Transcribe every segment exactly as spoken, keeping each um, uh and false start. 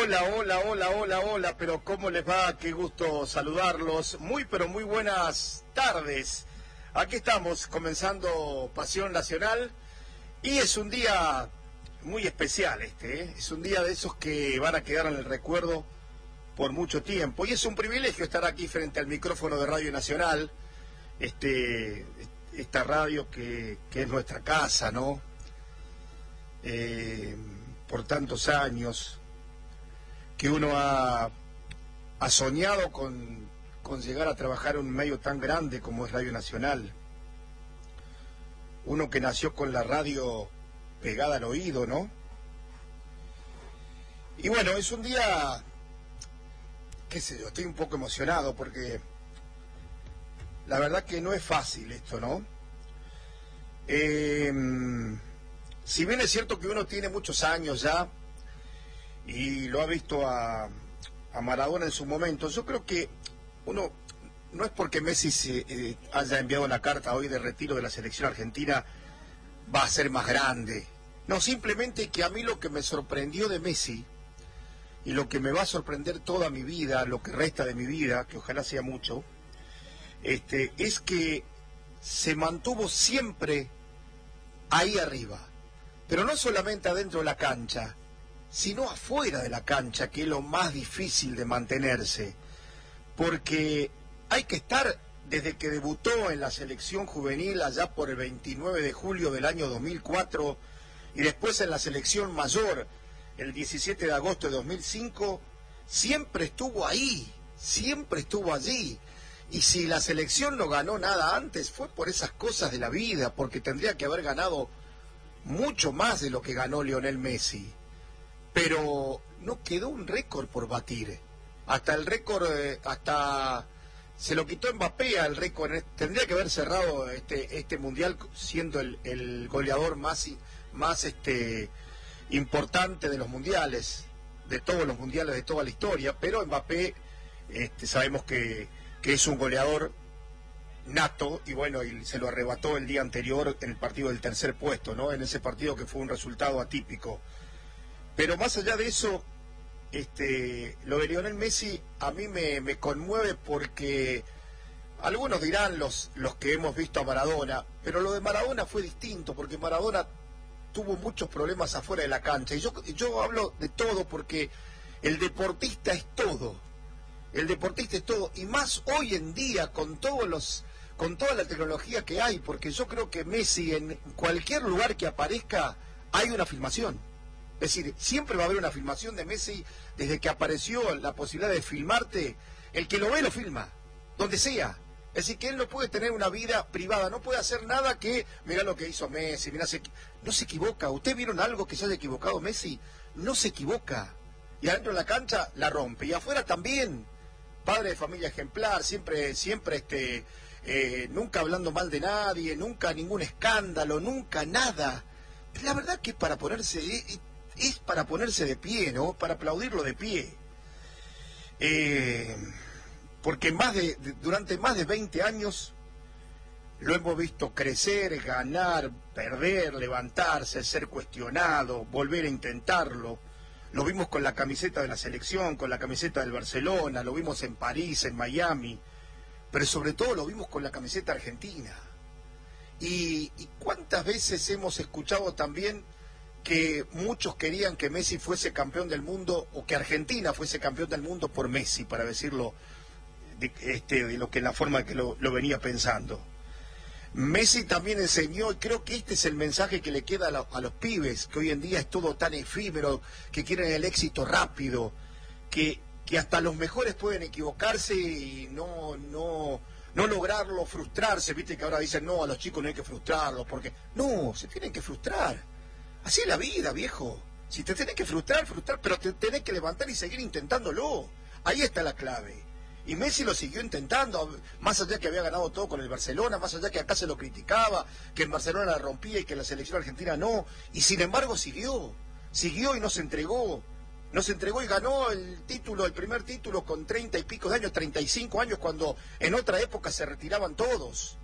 Hola, hola, hola, hola, hola, pero ¿cómo les va? Qué gusto saludarlos. Muy, pero muy buenas tardes. Aquí estamos comenzando Pasión Nacional y es un día muy especial este, ¿eh? Es un día de esos que van a quedar en el recuerdo por mucho tiempo y es un privilegio estar aquí frente al micrófono de Radio Nacional, este, esta radio que, que es nuestra casa, ¿no? Eh, por tantos años que uno ha, ha soñado con, con llegar a trabajar en un medio tan grande como es Radio Nacional. Uno que nació con la radio pegada al oído, ¿no? Y bueno, es un día, qué sé yo, estoy un poco emocionado porque la verdad que no es fácil esto, ¿no? Eh, si bien es cierto que uno tiene muchos años ya, y lo ha visto a, a Maradona en su momento, yo creo que uno, no es porque Messi se, eh, haya enviado la carta hoy de retiro de la selección argentina, va a ser más grande. No, simplemente que a mí lo que me sorprendió de Messi, y lo que me va a sorprender toda mi vida, lo que resta de mi vida, que ojalá sea mucho, este, es que se mantuvo siempre ahí arriba. Pero no solamente adentro de la cancha, sino afuera de la cancha, que es lo más difícil de mantenerse, porque hay que estar desde que debutó en la selección juvenil allá por el veintinueve de julio del año dos mil cuatro y después en la selección mayor el diecisiete de agosto de dos mil cinco, siempre estuvo ahí, siempre estuvo allí. Y si la selección no ganó nada antes, fue por esas cosas de la vida, porque tendría que haber ganado mucho más de lo que ganó Lionel Messi. Pero no quedó un récord por batir. Hasta el récord, eh, hasta se lo quitó Mbappé al récord. Tendría que haber cerrado este este mundial siendo el, el goleador más, más este, importante de los mundiales, de todos los mundiales, de toda la historia. Pero Mbappé, este, sabemos que, que es un goleador nato, y bueno, y se lo arrebató el día anterior en el partido del tercer puesto, ¿no? En ese partido que fue un resultado atípico. Pero más allá de eso, este, lo de Lionel Messi a mí me, me conmueve porque algunos dirán los, los que hemos visto a Maradona, pero lo de Maradona fue distinto, porque Maradona tuvo muchos problemas afuera de la cancha. Y yo, yo hablo de todo porque el deportista es todo. El deportista es todo. Y más hoy en día con todos los, con toda la tecnología que hay, porque yo creo que Messi en cualquier lugar que aparezca hay una filmación. Es decir, siempre va a haber una filmación de Messi. Desde que apareció la posibilidad de filmarte, el que lo ve lo filma, donde sea. Es decir, que él no puede tener una vida privada, no puede hacer nada que, mirá lo que hizo Messi, mirá, se, no se equivoca. ¿Ustedes vieron algo que se haya equivocado Messi? No se equivoca. Y adentro de la cancha la rompe, y afuera también. Padre de familia ejemplar, siempre, siempre, este, eh, nunca hablando mal de nadie, nunca ningún escándalo, nunca nada. La verdad que para ponerse... Eh, es para ponerse de pie, ¿no? Para aplaudirlo de pie. Eh, porque más de, de, durante más de veinte años lo hemos visto crecer, ganar, perder, levantarse, ser cuestionado, volver a intentarlo. Lo vimos con la camiseta de la selección, con la camiseta del Barcelona, lo vimos en París, en Miami, pero sobre todo lo vimos con la camiseta argentina. Y, y cuántas veces hemos escuchado también que muchos querían que Messi fuese campeón del mundo, o que Argentina fuese campeón del mundo por Messi, para decirlo de, este, de lo que la forma que lo, lo venía pensando. Messi también enseñó, y creo que este es el mensaje que le queda a, la, a los pibes, que hoy en día es todo tan efímero, que quieren el éxito rápido, que, que hasta los mejores pueden equivocarse y no, no, no lograrlo, frustrarse. Viste que ahora dicen, no, a los chicos no hay que frustrarlos, porque no, se tienen que frustrar. Así es la vida, viejo. Si te tenés que frustrar, frustrar, pero te tenés que levantar y seguir intentándolo. Ahí está la clave. Y Messi lo siguió intentando, más allá que había ganado todo con el Barcelona, más allá que acá se lo criticaba, que en Barcelona la rompía y que en la selección argentina no. Y sin embargo siguió, siguió y no se entregó. No se entregó y ganó el título, el primer título con treinta y pico de años, treinta y cinco años, cuando en otra época se retiraban todos.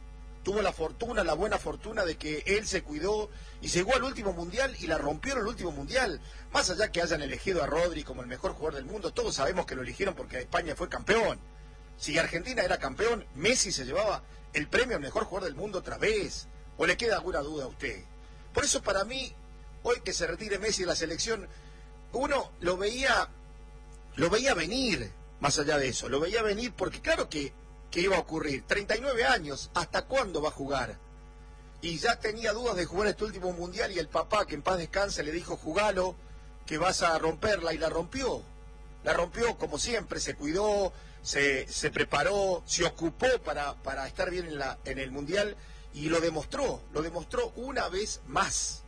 tuvo la fortuna, la buena fortuna de que él se cuidó y llegó al último mundial y la rompió en el último mundial. Más allá que hayan elegido a Rodri como el mejor jugador del mundo, todos sabemos que lo eligieron porque España fue campeón. Si Argentina era campeón, Messi se llevaba el premio al mejor jugador del mundo otra vez. ¿O le queda alguna duda a usted? Por eso para mí, hoy que se retire Messi de la selección, uno lo veía, lo veía venir, más allá de eso, lo veía venir porque claro que, que iba a ocurrir. treinta y nueve años, ¿hasta cuándo va a jugar? Y ya tenía dudas de jugar este último mundial y el papá, que en paz descanse, le dijo, jugalo, que vas a romperla, y la rompió. La rompió como siempre, se cuidó, se, se preparó, se ocupó para, para estar bien en, la, en el mundial y lo demostró, lo demostró una vez más.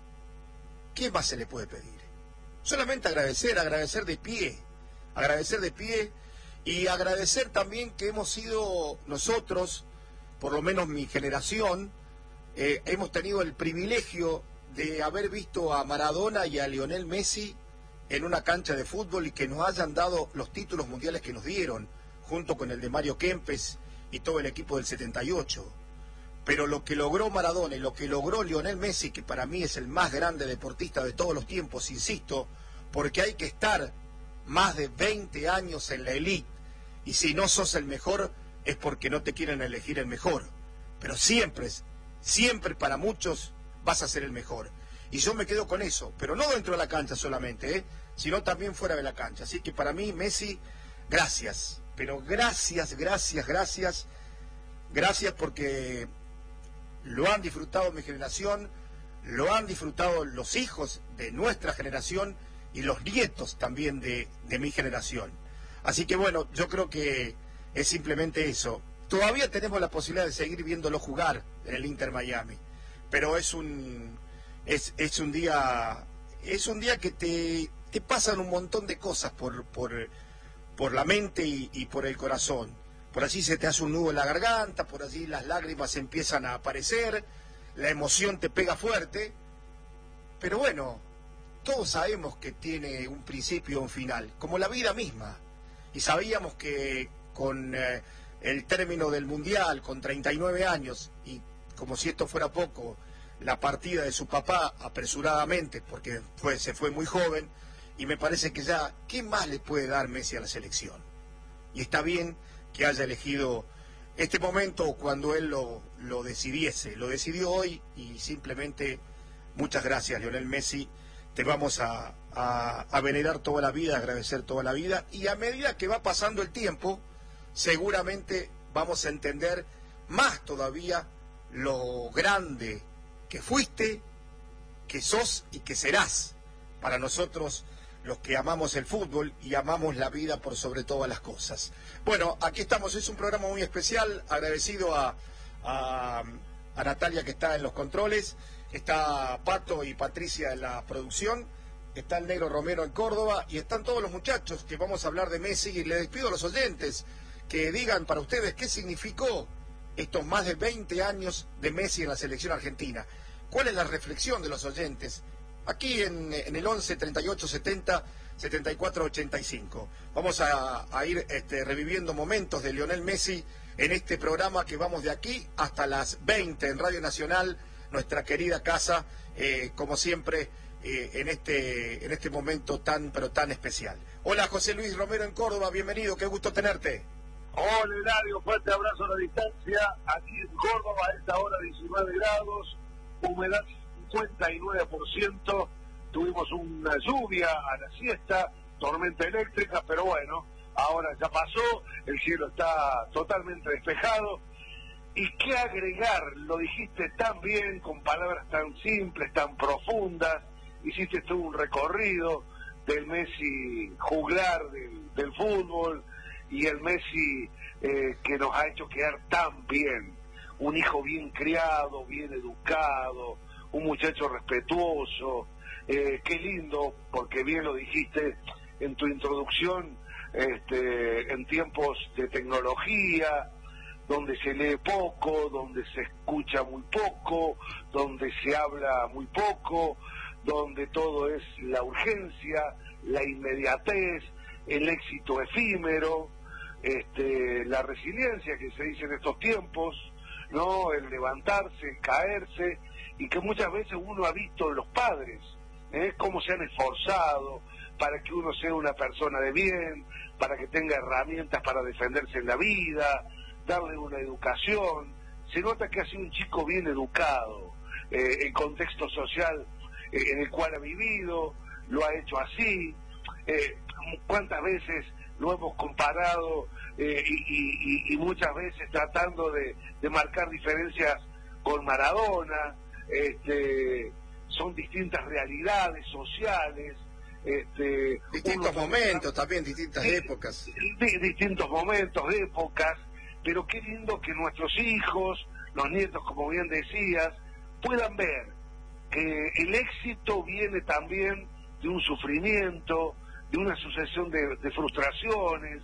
¿Qué más se le puede pedir? Solamente agradecer, agradecer de pie, agradecer de pie y agradecer también que hemos sido nosotros, por lo menos mi generación, eh, hemos tenido el privilegio de haber visto a Maradona y a Lionel Messi en una cancha de fútbol y que nos hayan dado los títulos mundiales que nos dieron, junto con el de Mario Kempes y todo el equipo del setenta y ocho. Pero lo que logró Maradona y lo que logró Lionel Messi, que para mí es el más grande deportista de todos los tiempos, insisto, porque hay que estar más de veinte años en la elite, y si no sos el mejor es porque no te quieren elegir el mejor, pero siempre, siempre para muchos vas a ser el mejor, y yo me quedo con eso, pero no dentro de la cancha solamente, ¿eh? sino también fuera de la cancha. Así que para mí Messi, gracias, pero gracias, gracias, gracias, gracias porque lo han disfrutado mi generación, lo han disfrutado los hijos de nuestra generación y los nietos también de, de mi generación. Así que bueno, yo creo que es simplemente eso. Todavía tenemos la posibilidad de seguir viéndolo jugar en el Inter Miami, pero es un es, es un día es un día que te, te pasan un montón de cosas por por, por la mente y, y por el corazón. Por allí se te hace un nudo en la garganta, por allí las lágrimas empiezan a aparecer, la emoción te pega fuerte, pero bueno, todos sabemos que tiene un principio y un final, como la vida misma. Y sabíamos que con eh, el término del Mundial, con treinta y nueve años, y como si esto fuera poco, la partida de su papá apresuradamente, porque fue, se fue muy joven, y me parece que ya, ¿qué más le puede dar Messi a la selección? Y está bien que haya elegido este momento cuando él lo, lo decidiese. Lo decidió hoy y simplemente muchas gracias, Lionel Messi. Te vamos a, a, a venerar toda la vida, a agradecer toda la vida. Y a medida que va pasando el tiempo, seguramente vamos a entender más todavía lo grande que fuiste, que sos y que serás para nosotros, los que amamos el fútbol y amamos la vida por sobre todas las cosas. Bueno, aquí estamos, es un programa muy especial, agradecido a, a, a Natalia que está en los controles, está Pato y Patricia en la producción, está el Negro Romero en Córdoba y están todos los muchachos que vamos a hablar de Messi, y les pido a los oyentes que digan para ustedes qué significó estos más de veinte años de Messi en la selección argentina. ¿Cuál es la reflexión de los oyentes? Aquí en, en el once, treinta y ocho, setenta, setenta y cuatro, ochenta y cinco. Vamos a, a ir este, reviviendo momentos de Lionel Messi en este programa que vamos de aquí hasta las veinte en Radio Nacional, nuestra querida casa, eh, como siempre, eh, en este en este momento tan, pero tan especial. Hola, José Luis Romero en Córdoba, bienvenido, qué gusto tenerte. Hola, Hilario, fuerte abrazo a la distancia. Aquí en Córdoba, a esta hora diecinueve grados, humedad cincuenta y nueve por ciento, tuvimos una lluvia a la siesta, tormenta eléctrica, pero bueno, ahora ya pasó, el cielo está totalmente despejado. ¿Y qué agregar? Lo dijiste tan bien, con palabras tan simples, tan profundas, hiciste tú un recorrido del Messi juglar del, del fútbol y el Messi eh, que nos ha hecho quedar tan bien, un hijo bien criado, bien educado, un muchacho respetuoso, eh, qué lindo, porque bien lo dijiste en tu introducción, este, en tiempos de tecnología, donde se lee poco, donde se escucha muy poco, donde se habla muy poco, donde todo es la urgencia, la inmediatez, el éxito efímero, este, la resiliencia que se dice en estos tiempos, ¿no? El levantarse, el caerse, y que muchas veces uno ha visto en los padres, ¿eh? Cómo se han esforzado para que uno sea una persona de bien, para que tenga herramientas para defenderse en la vida, darle una educación. Se nota que ha sido un chico bien educado, eh, el contexto social eh, en el cual ha vivido, lo ha hecho así. Eh, cuántas veces lo hemos comparado eh, y, y, y muchas veces tratando de, de marcar diferencias con Maradona. Este, son distintas realidades sociales, este, distintos momentos está, también, distintas di, épocas. Di, distintos momentos, épocas, pero qué lindo que nuestros hijos, los nietos, como bien decías, puedan ver que el éxito viene también de un sufrimiento, de una sucesión de, de frustraciones,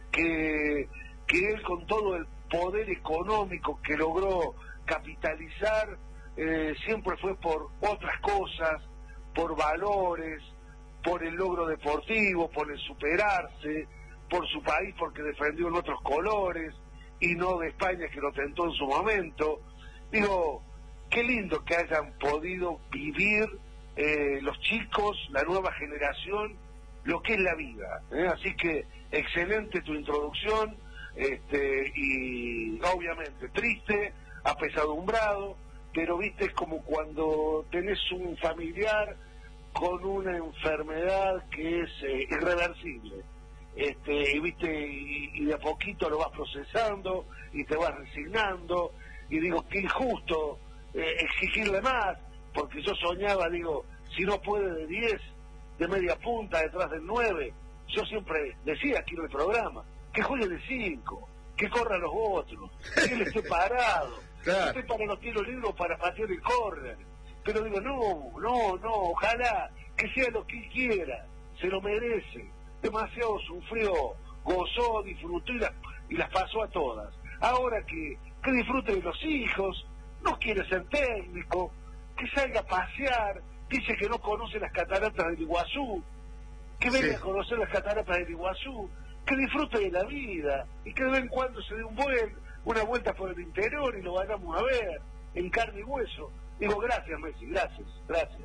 que, que él con todo el poder económico que logró capitalizar, eh, siempre fue por otras cosas, por valores, por el logro deportivo, por el superarse, por su país porque defendió en otros colores, y no de España que lo tentó en su momento. Digo, qué lindo que hayan podido vivir eh, los chicos, la nueva generación, lo que es la vida, ¿eh? Así que excelente tu introducción, este, y obviamente triste, apesadumbrado, pero viste, es como cuando tenés un familiar con una enfermedad que es eh, irreversible, este, y viste, y, y de a poquito lo vas procesando y te vas resignando, y digo, qué injusto eh, exigirle más, porque yo soñaba, digo, si no puede de diez, de media punta detrás del nueve, yo siempre decía aquí en el programa, que juegue de cinco, que corra los otros, que él esté parado, claro, que esté para los tiros libres para patear el córner. Pero digo, no, no, no, ojalá que sea lo que él quiera, se lo merece, demasiado sufrió, gozó, disfrutó y, la, y las pasó a todas. Ahora que, que disfrute de los hijos, no quiere ser técnico, que salga a pasear, dice que no conoce las cataratas del Iguazú, que venga sí. a conocer las cataratas del Iguazú, que disfrute de la vida y que de vez en cuando se dé un buen, una vuelta por el interior y lo vayamos a ver en carne y hueso. Digo, gracias Messi, gracias, gracias.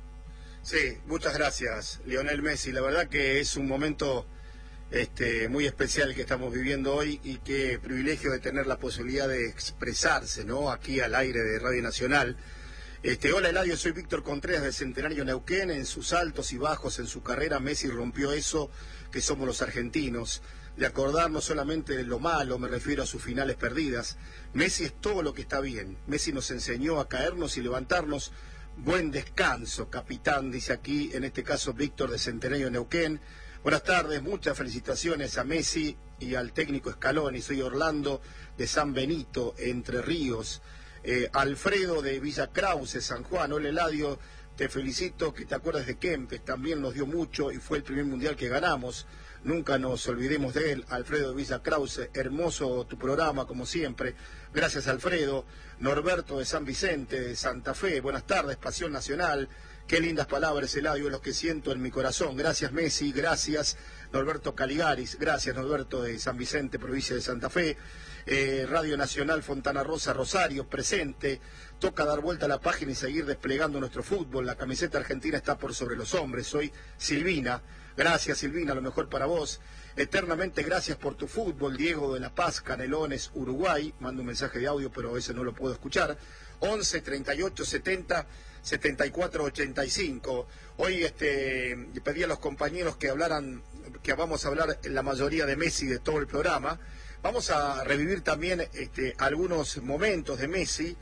Sí, muchas gracias Lionel Messi, la verdad que es un momento este, muy especial que estamos viviendo hoy, y qué privilegio de tener la posibilidad de expresarse, ¿no?, aquí al aire de Radio Nacional. Este, hola Eladio, soy Víctor Contreras de Centenario Neuquén. En sus altos y bajos en su carrera, Messi rompió eso que somos los argentinos, de acordar no solamente de lo malo, me refiero a sus finales perdidas. Messi es todo lo que está bien. Messi nos enseñó a caernos y levantarnos. Buen descanso, capitán, dice aquí, en este caso Víctor de Centenario Neuquén. Buenas tardes, muchas felicitaciones a Messi y al técnico Scaloni. Soy Orlando de San Benito, Entre Ríos. Eh, Alfredo de Villa Krause, San Juan. Hola Eladio, te felicito que te acuerdas de Kempes, también nos dio mucho y fue el primer mundial que ganamos. Nunca nos olvidemos de él. Alfredo de Villa Krause, hermoso tu programa como siempre. Gracias Alfredo. Norberto de San Vicente, de Santa Fe, buenas tardes, Pasión Nacional. Qué lindas palabras, Eladio, los que siento en mi corazón. Gracias Messi, gracias Norberto Caligaris, gracias Norberto de San Vicente, provincia de Santa Fe. Eh, Radio Nacional Fontana Rosa, Rosario, presente. Toca dar vuelta a la página y seguir desplegando nuestro fútbol. La camiseta argentina está por sobre los hombres. Soy Silvina. Gracias Silvina, lo mejor para vos. Eternamente gracias por tu fútbol. Diego de La Paz, Canelones, Uruguay. Mando un mensaje de audio, pero ese no lo puedo escuchar. once, treinta y ocho, setenta, setenta y cuatro, ochenta y cinco. Hoy este, pedí a los compañeros que hablaran, que vamos a hablar en la mayoría de Messi de todo el programa. Vamos a revivir también este, algunos momentos de Messi.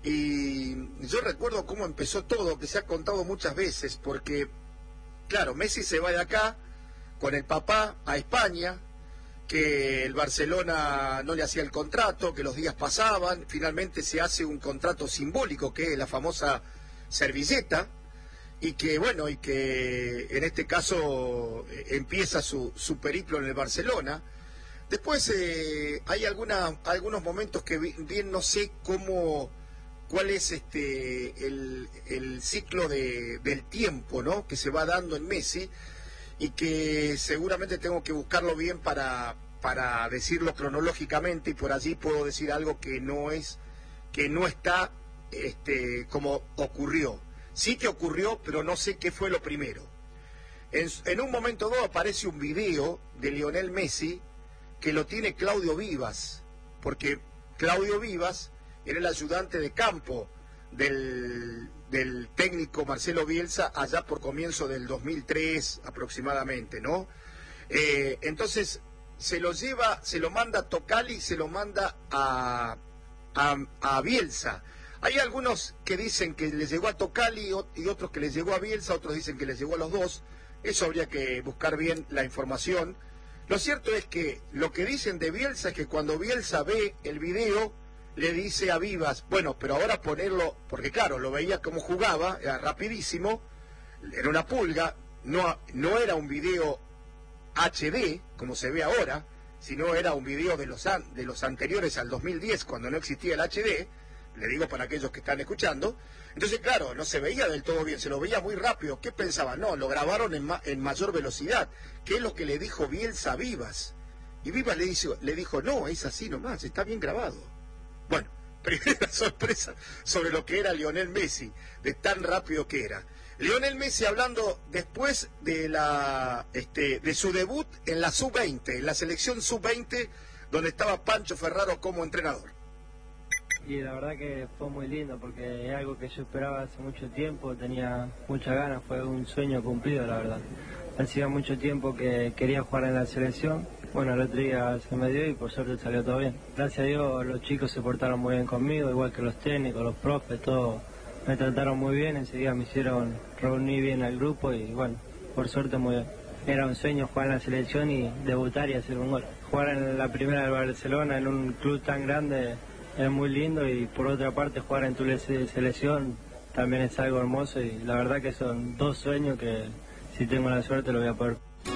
Y yo recuerdo cómo empezó todo, que se ha contado muchas veces, porque, claro, Messi se va de acá con el papá a España, que el Barcelona no le hacía el contrato, que los días pasaban, finalmente se hace un contrato simbólico, que es la famosa servilleta, y que, bueno, y que en este caso eh, empieza su, su periplo en el Barcelona. Después eh, hay alguna, algunos momentos que bien no sé cómo, cuál es este el, el ciclo de, del tiempo, ¿no?, que se va dando en Messi, y que seguramente tengo que buscarlo bien para, para decirlo cronológicamente, y por allí puedo decir algo que no es que no está este, como ocurrió. Sí que ocurrió, pero no sé qué fue lo primero. En, en un momento dado aparece un video de Lionel Messi que lo tiene Claudio Vivas, porque Claudio Vivas era el ayudante de campo del, del técnico Marcelo Bielsa allá por comienzo del dos mil tres aproximadamente, ¿no? Eh, entonces se lo lleva, se lo manda a Tocali y se lo manda a, a, a Bielsa. Hay algunos que dicen que les llegó a Tocali y otros que les llegó a Bielsa, otros dicen que les llegó a los dos. Eso habría que buscar bien la información. Lo cierto es que lo que dicen de Bielsa es que cuando Bielsa ve el video, le dice a Vivas, bueno, pero ahora ponerlo, porque claro, lo veía como jugaba, era rapidísimo, era una pulga, no, no era un video H D, como se ve ahora, sino era un video de los, an, de los anteriores al dos mil diez, cuando no existía el H D, le digo para aquellos que están escuchando. Entonces, claro, no se veía del todo bien, se lo veía muy rápido. ¿Qué pensaban? No, lo grabaron en, ma en mayor velocidad, que es lo que le dijo Bielsa a Vivas. Y Vivas le, dice, le dijo, no, es así nomás, está bien grabado. Bueno, primera sorpresa sobre lo que era Lionel Messi, de tan rápido que era. Lionel Messi hablando después de, la, este, de su debut en la sub veinte, en la selección sub veinte, donde estaba Pancho Ferraro como entrenador. Y la verdad que fue muy lindo porque es algo que yo esperaba hace mucho tiempo, tenía muchas ganas, fue un sueño cumplido la verdad. Hacía mucho tiempo que quería jugar en la selección, bueno el otro día se me dio y por suerte salió todo bien. Gracias a Dios los chicos se portaron muy bien conmigo, igual que los técnicos, los profes, todos me trataron muy bien, enseguida me hicieron reunir bien al grupo y bueno, por suerte muy bien. Era un sueño jugar en la selección y debutar y hacer un gol. Jugar en la primera del Barcelona, en un club tan grande, es muy lindo y por otra parte jugar en tu selección también es algo hermoso y la verdad que son dos sueños que si tengo la suerte lo voy a poder.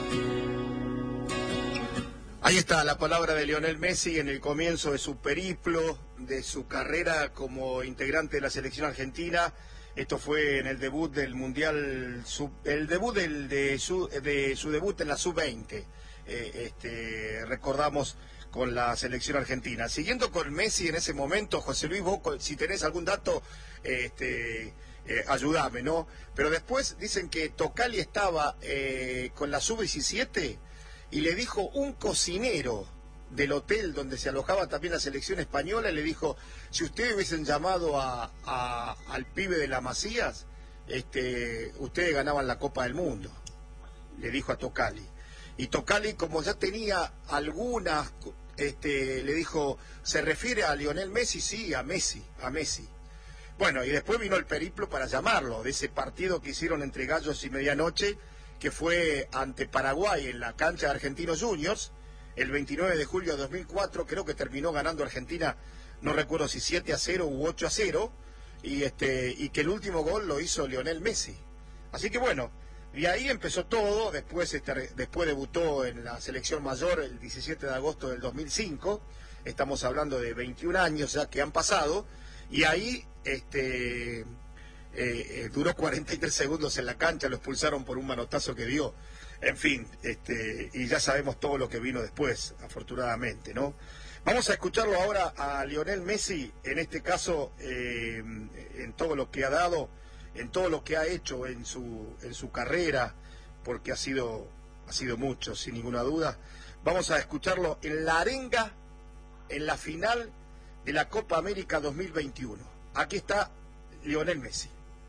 Ahí está la palabra de Lionel Messi en el comienzo de su periplo, de su carrera como integrante de la selección argentina. Esto fue en el debut del Mundial, sub, el debut del, de, su, de su debut en la sub veinte. Eh, este, recordamos con la selección argentina. Siguiendo con Messi en ese momento, José Luis, vos, si tenés algún dato, este, eh, ayúdame, ¿no? Pero después dicen que Tocali estaba eh, con la sub diecisiete y le dijo un cocinero del hotel donde se alojaba también la selección española, le dijo, si ustedes hubiesen llamado a, a, al pibe de la Masías, este, ustedes ganaban la Copa del Mundo, le dijo a Tocali. Y Tocali, como ya tenía algunas, este, le dijo, ¿se refiere a Lionel Messi? Sí, a Messi, a Messi. Bueno, y después vino el periplo para llamarlo, de ese partido que hicieron entre Gallos y Medianoche, que fue ante Paraguay en la cancha de Argentinos Juniors, el veintinueve de julio de dos mil cuatro, creo que terminó ganando Argentina, no recuerdo si siete a cero u ocho a cero, y, este, y que el último gol lo hizo Lionel Messi. Así que bueno, y ahí empezó todo, después, este, después debutó en la selección mayor el diecisiete de agosto del dos mil cinco, estamos hablando de veintiún años ya que han pasado, y ahí este, eh, eh, duró cuarenta y tres segundos en la cancha, lo expulsaron por un manotazo que dio, en fin, este, y ya sabemos todo lo que vino después, afortunadamente, ¿no? Vamos a escucharlo ahora a Lionel Messi, en este caso, eh, en todo lo que ha dado, en todo lo que ha hecho en su en su carrera, porque ha sido ha sido mucho, sin ninguna duda. Vamos a escucharlo en la arenga, en la final de la Copa América dos mil veintiuno. Aquí está Lionel Messi.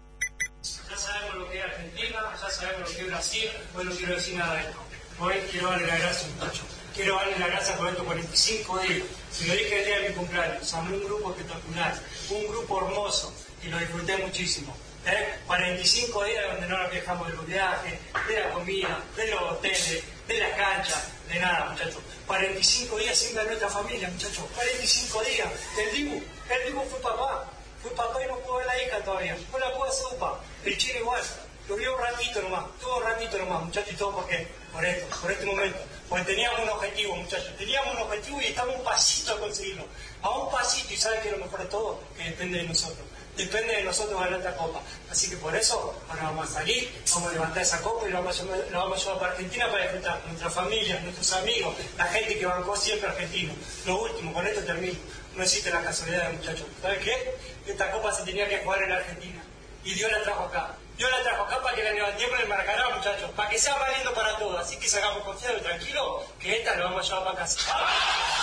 Ya sabemos lo que es Argentina, ya sabemos lo que es Brasil, hoy no quiero decir nada de esto. Hoy quiero darle la gracia, muchachos. Quiero darle la gracia por estos cuarenta y cinco días. Si lo dije el día de mi cumpleaños, armé un grupo espectacular, un grupo hermoso, y lo disfruté muchísimo. ¿Eh? cuarenta y cinco días donde no nos quejamos del viaje, de la comida, de los hoteles, de las canchas, de nada, muchachos. cuarenta y cinco días sin ver nuestra familia, muchachos. cuarenta y cinco días. El Dibu, el Dibu fue papá. Fue papá y no pudo ver la hija todavía. No la pudo hacer upa. El chino igual. Lo vio un ratito nomás. Todo un ratito nomás, muchachos. ¿Y todo por qué? Por esto, por este momento. Porque teníamos un objetivo, muchachos. Teníamos un objetivo y estamos un pasito a conseguirlo. A un pasito. ¿Y saben qué es lo mejor de todo? Que depende de nosotros. depende de nosotros ganar esta copa. Así que por eso ahora vamos a salir, vamos a levantar esa copa y la vamos a llevar, la vamos a llevar para Argentina para disfrutar con nuestra familia, nuestros amigos, la gente que bancó siempre argentino. Lo último, con esto termino. No existe la casualidad, muchachos. ¿Sabes qué? Esta copa se tenía que jugar en la Argentina. Y Dios la trajo acá. Dios la trajo acá para que la levantemos en el Maracaná, muchachos. Para que sea valiendo para todos. Así que salgamos confiados y tranquilos que esta la vamos a llevar para casa.